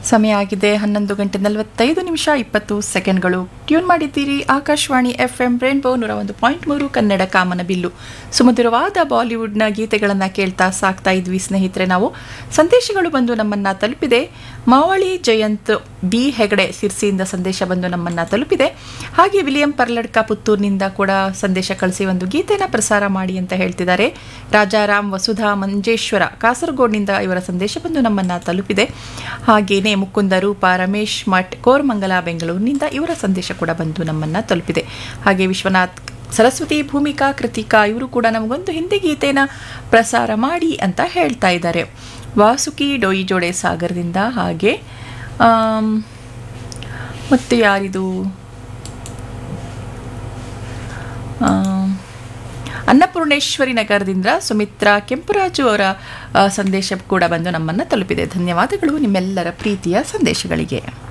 ಸಮಯ ಆಗಿದೆ 11:45 ಟ್ಯೂನ್ ಮಾಡಿದ್ದೀರಿ ಆಕಾಶವಾಣಿ FM ರೇನ್ಬೋ 101.3 ಕನ್ನಡ ಕಾಮನಬಿಲ್ಲು. ಸುಮಧುರವಾದ ಬಾಲಿವುಡ್ನ ಗೀತೆಗಳನ್ನು ಕೇಳ್ತಾ ಸಾಕ್ತಾ ಇದ್ವಿ ಸ್ನೇಹಿತರೆ. ನಾವು ಸಂದೇಶಗಳು ಬಂದು ನಮ್ಮನ್ನು ತಲುಪಿದೆ. ಮಾವಳಿ ಜಯಂತ್ ಬಿ ಹೆಗಡೆ ಸಿರ್ಸಿಯಿಂದ ಸಂದೇಶ ಬಂದು ನಮ್ಮನ್ನು ತಲುಪಿದೆ. ಹಾಗೆ ವಿಲಿಯಂ ಪರ್ಲಡ್ಕ ಪುತ್ತೂರಿನಿಂದ ಕೂಡ ಸಂದೇಶ ಕಳಿಸಿ ಒಂದು ಗೀತೆನ ಪ್ರಸಾರ ಮಾಡಿ ಅಂತ ಹೇಳ್ತಿದ್ದಾರೆ. ರಾಜಾರಾಮ್ ವಸುಧಾ ಮಂಜೇಶ್ವರ ಕಾಸರಗೋಡಿನಿಂದ ಇವರ ಸಂದೇಶ ಬಂದು ನಮ್ಮನ್ನು ತಲುಪಿದೆ. ಹಾಗೇನೆ ಮುಕುಂದ ರೂಪ ರಮೇಶ್ ಮಠ್ ಕೋರಮಂಗಲ ಬೆಂಗಳೂರಿನಿಂದ ಇವರ ಸಂದೇಶ ಕೂಡ ಬಂದು ನಮ್ಮನ್ನು ತಲುಪಿದೆ. ಹಾಗೆ ವಿಶ್ವನಾಥ್ ಸರಸ್ವತಿ ಭೂಮಿಕಾ ಕೃತಿಕಾ ಇವರು ಕೂಡ ನಮಗೊಂದು ಹಿಂದಿ ಗೀತೆನ ಪ್ರಸಾರ ಮಾಡಿ ಅಂತ ಹೇಳ್ತಾ ಇದ್ದಾರೆ. ವಾಸುಕಿ ಡೋಯಿ ಜೋಡೆ ಸಾಗರದಿಂದ, ಹಾಗೆ ಮತ್ತು ಯಾರಿದು ಅನ್ನಪೂರ್ಣೇಶ್ವರಿ ನಗರದಿಂದ ಸುಮಿತ್ರಾ ಕೆಂಪರಾಜು ಅವರ ಸಂದೇಶ ಕೂಡ ಬಂದು ನಮ್ಮನ್ನು ತಲುಪಿದೆ. ಧನ್ಯವಾದಗಳು ನಿಮ್ಮೆಲ್ಲರ ಪ್ರೀತಿಯ ಸಂದೇಶಗಳಿಗೆ.